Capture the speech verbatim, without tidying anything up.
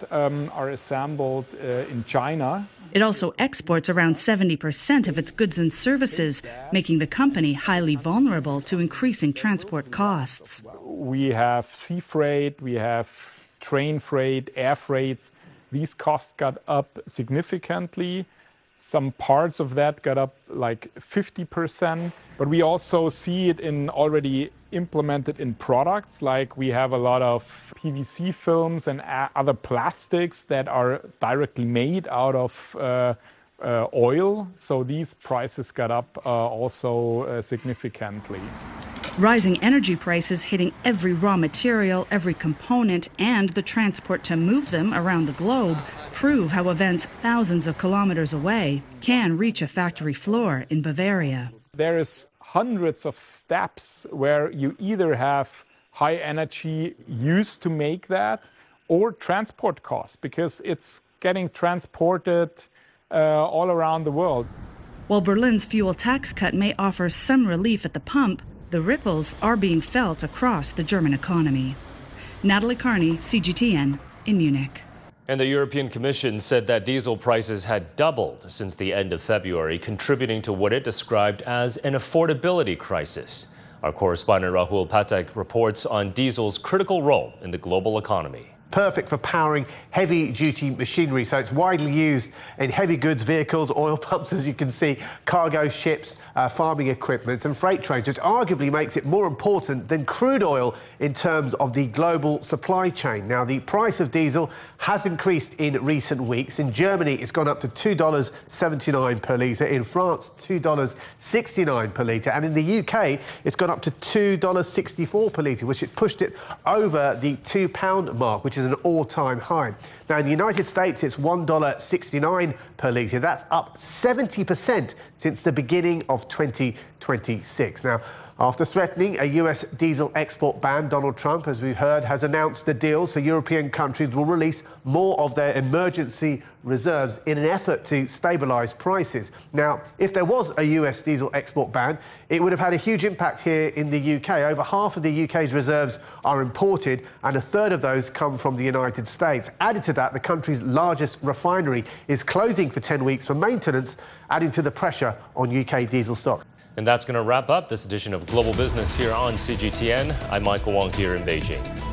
um, are assembled uh, in China. It also exports around seventy percent of its goods and services, making the company highly vulnerable to increasing transport costs. We have sea freight, we have train freight, air freights. These costs got up significantly. Some parts of that got up like fifty percent. But we also see it in already implemented in products. Like we have a lot of P V C films and other plastics that are directly made out of uh, uh, oil. So these prices got up uh, also uh, significantly. Rising energy prices hitting every raw material, every component, and the transport to move them around the globe prove how events thousands of kilometers away can reach a factory floor in Bavaria. There is hundreds of steps where you either have high energy used to make that or transport costs, because it's getting transported uh, all around the world. While Berlin's fuel tax cut may offer some relief at the pump, the ripples are being felt across the German economy. Natalie Carney, C G T N, in Munich. And the European Commission said that diesel prices had doubled since the end of February, contributing to what it described as an affordability crisis. Our correspondent Rahul Pathak reports on diesel's critical role in the global economy. Perfect for powering heavy-duty machinery, so it's widely used in heavy goods vehicles, oil pumps, as you can see, cargo ships, uh, farming equipment and freight trains, which arguably makes it more important than crude oil in terms of the global supply chain. Now, the price of diesel has increased in recent weeks. In Germany, it's gone up to two dollars seventy-nine per litre. In France, two dollars sixty-nine per litre. And in the U K, it's gone up to two dollars sixty-four per litre, which it pushed it over the two pound mark, which is an all-time high. Now, in the United States, it's one dollar sixty-nine per litre. That's up seventy percent since the beginning of twenty twenty-six. Now, after threatening a U S diesel export ban, Donald Trump, as we've heard, has announced a deal so European countries will release more of their emergency reserves in an effort to stabilise prices. Now, if there was a U S diesel export ban, it would have had a huge impact here in the U K. Over half of the U K's reserves are imported, and a third of those come from the United States. Added to that, the country's largest refinery is closing for ten weeks for maintenance, adding to the pressure on U K diesel stock. And that's going to wrap up this edition of Global Business here on C G T N. I'm Michael Wong here in Beijing.